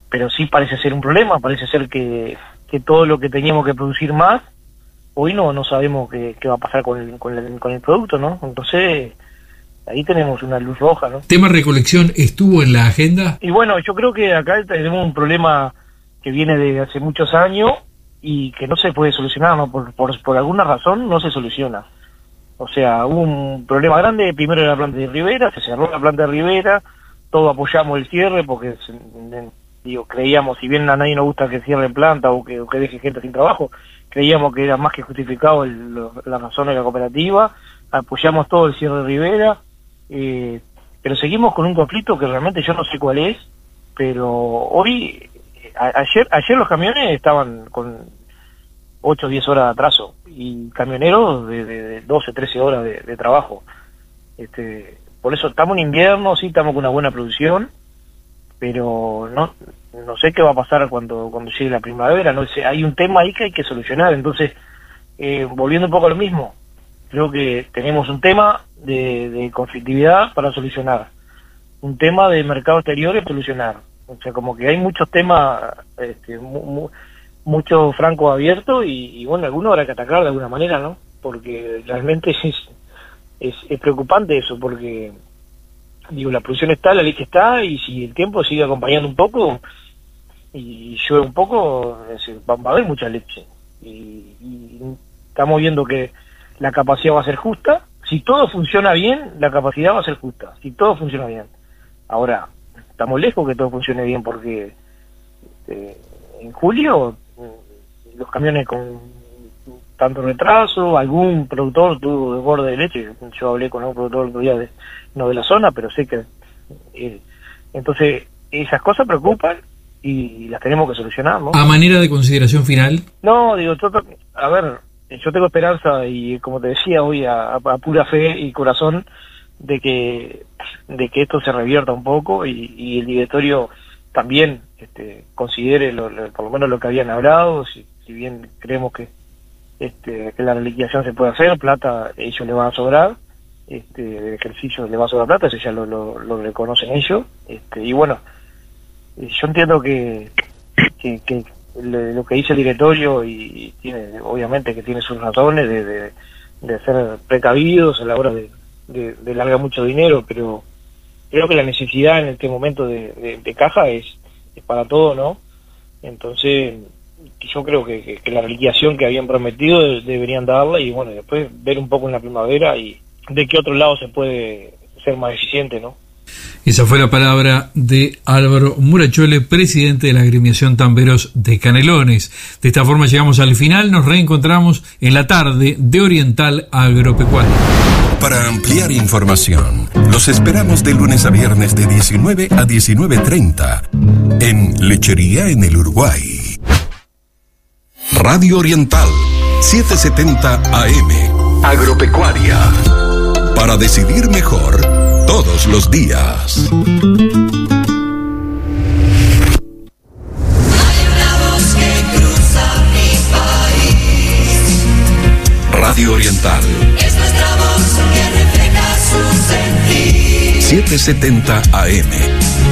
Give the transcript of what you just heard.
pero sí parece ser un problema, parece ser que todo lo que teníamos que producir más, hoy no sabemos qué va a pasar con el producto, ¿no? Entonces, ahí tenemos una luz roja, ¿no? ¿Tema recolección estuvo en la agenda? Y bueno, yo creo que acá tenemos un problema que viene de hace muchos años y que no se puede solucionar, ¿no? Por alguna razón no se soluciona. O sea, hubo un problema grande, primero en la planta de Rivera, se cerró la planta de Rivera, todos apoyamos el cierre porque, creíamos, si bien a nadie nos gusta que cierre planta o que deje gente sin trabajo, creíamos que era más que justificado la razón de la cooperativa, apoyamos todo el cierre de Rivera, pero seguimos con un conflicto que realmente yo no sé cuál es, pero hoy, ayer los camiones estaban con 8 o 10 horas de atraso, y camioneros de 12, 13 horas de trabajo. Por eso estamos en invierno, sí estamos con una buena producción, pero no sé qué va a pasar cuando llegue la primavera. No sé, hay un tema ahí que hay que solucionar. Entonces, volviendo un poco a lo mismo, creo que tenemos un tema de conflictividad para solucionar, un tema de mercado exterior para solucionar. O sea, como que hay muchos temas, mucho franco abierto y bueno, alguno habrá que atacar de alguna manera, ¿no? Porque realmente es preocupante eso, porque la producción está, la leche está, y si el tiempo sigue acompañando un poco y llueve un poco, va a haber mucha leche, y estamos viendo que la capacidad va a ser justa. Si todo funciona bien, la capacidad va a ser justa, si todo funciona bien. Ahora, estamos lejos que todo funcione bien, porque en julio los camiones con tanto retraso, algún productor tuvo desborde de leche. Yo hablé con un productor otro día no de la zona, pero sé que entonces esas cosas preocupan y las tenemos que solucionar, ¿no? A manera de consideración final. No, a ver, yo tengo esperanza, y como te decía hoy, a pura fe y corazón, de que esto se revierta un poco y el directorio también considere por lo menos lo que habían hablado. Si bien creemos que la liquidación se puede hacer, plata ellos le van a sobrar, el ejercicio le va a sobrar plata, eso ya lo reconocen ellos, y bueno, yo entiendo que lo que dice el directorio, y tiene, obviamente que tiene sus razones de ser precavidos a la hora de largar mucho dinero, pero creo que la necesidad en este momento de caja es para todo, ¿no? Entonces yo creo que la liquidación que habían prometido deberían darla, y bueno, después ver un poco en la primavera y de qué otro lado se puede ser más eficiente, ¿no? Esa fue la palabra de Álvaro Murachuele, presidente de la agremiación Tamberos de Canelones. De esta forma llegamos al final, nos reencontramos en la tarde de Oriental Agropecuaria. Para ampliar información, los esperamos de lunes a viernes de 19 a 19:30 en Lechería en el Uruguay. Radio Oriental 770 AM. Agropecuaria. Para decidir mejor todos los días. Hay una voz que cruza mi país. Radio Oriental. Es nuestra voz que refleja su sentir. 770 AM.